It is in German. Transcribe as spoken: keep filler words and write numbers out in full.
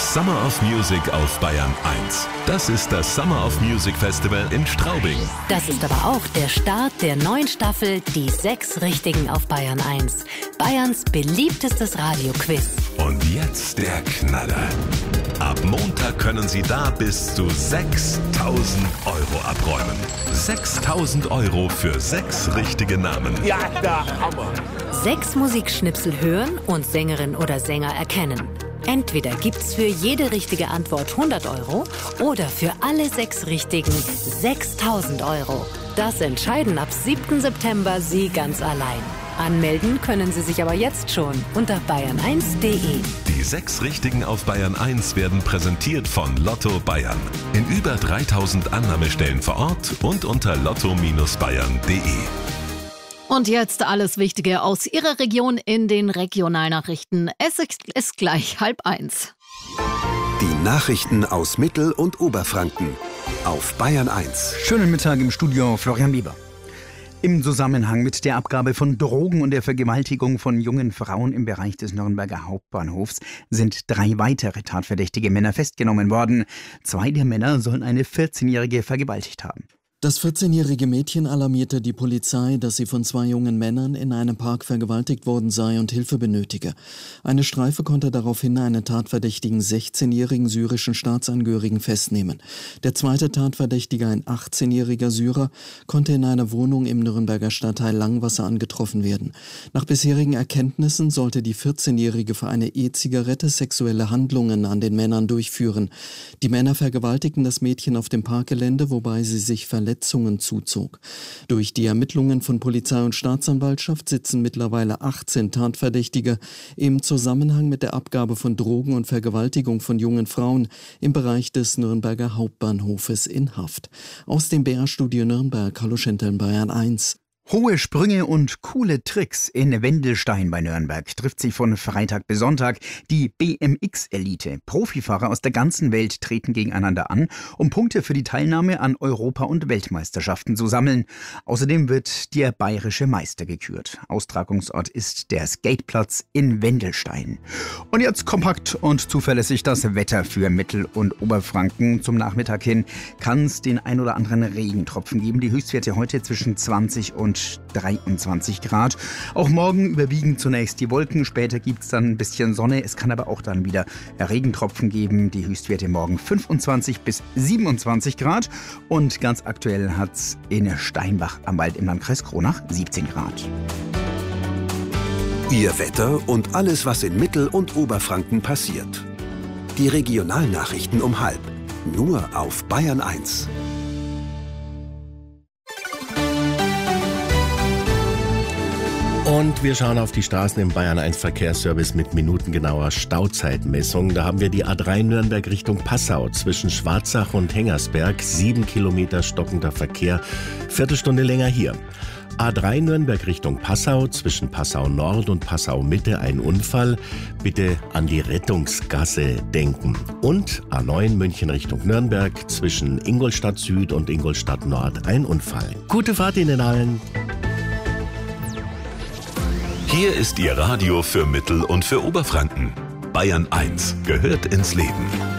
Das Summer of Music auf Bayern eins. Das ist das Summer of Music Festival in Straubing. Das ist aber auch der Start der neuen Staffel Die sechs Richtigen auf Bayern eins. Bayerns beliebtestes Radioquiz. Und jetzt der Knaller. Ab Montag können Sie da bis zu sechstausend Euro abräumen. sechstausend Euro für sechs richtige Namen. Ja, der Hammer. Sechs Musikschnipsel hören und Sängerin oder Sänger erkennen. Entweder gibt's für jede richtige Antwort hundert Euro oder für alle sechs Richtigen sechstausend Euro. Das entscheiden ab siebten September Sie ganz allein. Anmelden können Sie sich aber jetzt schon unter bayern eins punkt de. Die sechs Richtigen auf Bayern eins werden präsentiert von Lotto Bayern. In über dreitausend Annahmestellen vor Ort und unter lotto Bindestrich bayern punkt de. Und jetzt alles Wichtige aus Ihrer Region in den Regionalnachrichten. Es ist gleich halb eins. Die Nachrichten aus Mittel- und Oberfranken auf Bayern eins. Schönen Mittag im Studio, Florian Bieber. Im Zusammenhang mit der Abgabe von Drogen und der Vergewaltigung von jungen Frauen im Bereich des Nürnberger Hauptbahnhofs sind drei weitere tatverdächtige Männer festgenommen worden. Zwei der Männer sollen eine vierzehnjährige vergewaltigt haben. Das vierzehnjährige Mädchen alarmierte die Polizei, dass sie von zwei jungen Männern in einem Park vergewaltigt worden sei und Hilfe benötige. Eine Streife konnte daraufhin einen tatverdächtigen sechzehnjährigen syrischen Staatsangehörigen festnehmen. Der zweite Tatverdächtige, ein achtzehnjähriger Syrer, konnte in einer Wohnung im Nürnberger Stadtteil Langwasser angetroffen werden. Nach bisherigen Erkenntnissen sollte die vierzehnjährige für eine E-Zigarette sexuelle Handlungen an den Männern durchführen. Die Männer vergewaltigten das Mädchen auf dem Parkgelände, wobei sie sich verletzten Verletzungen zuzog. Durch die Ermittlungen von Polizei und Staatsanwaltschaft sitzen mittlerweile achtzehn Tatverdächtige im Zusammenhang mit der Abgabe von Drogen und Vergewaltigung von jungen Frauen im Bereich des Nürnberger Hauptbahnhofes in Haft. Aus dem B R-Studio Nürnberg, hallo Schenteln, Bayern eins. Hohe Sprünge und coole Tricks. In Wendelstein bei Nürnberg trifft sich von Freitag bis Sonntag die B M X-Elite. Profifahrer aus der ganzen Welt treten gegeneinander an, um Punkte für die Teilnahme an Europa- und Weltmeisterschaften zu sammeln. Außerdem wird der bayerische Meister gekürt. Austragungsort ist der Skateplatz in Wendelstein. Und jetzt kompakt und zuverlässig das Wetter für Mittel- und Oberfranken. Zum Nachmittag hin kann es den ein oder anderen Regentropfen geben. Die Höchstwerte heute zwischen zwanzig und dreiundzwanzig Grad. Auch morgen überwiegen zunächst die Wolken, später gibt es dann ein bisschen Sonne. Es kann aber auch dann wieder Regentropfen geben. Die Höchstwerte morgen fünfundzwanzig bis siebenundzwanzig Grad. Und ganz aktuell hat es in Steinbach am Wald im Landkreis Kronach siebzehn Grad. Ihr Wetter und alles, was in Mittel- und Oberfranken passiert. Die Regionalnachrichten um halb. Nur auf Bayern eins. Und wir schauen auf die Straßen im Bayern eins Verkehrsservice mit minutengenauer Stauzeitmessung. Da haben wir die A drei Nürnberg Richtung Passau zwischen Schwarzach und Hengersberg. Sieben Kilometer stockender Verkehr, Viertelstunde länger hier. A drei Nürnberg Richtung Passau zwischen Passau Nord und Passau Mitte ein Unfall. Bitte an die Rettungsgasse denken. Und A neun München Richtung Nürnberg zwischen Ingolstadt Süd und Ingolstadt Nord ein Unfall. Gute Fahrt Ihnen allen! Hier ist Ihr Radio für Mittel- und für Oberfranken. Bayern eins gehört ins Leben.